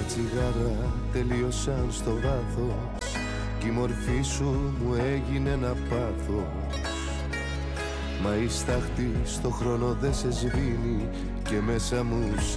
τσιγάρα τελείωσαν στο βάθος κι η μορφή σου μου έγινε ένα πάθος. Μα η στάχτη στο χρόνο δεν σε σβήνει και μέσα μου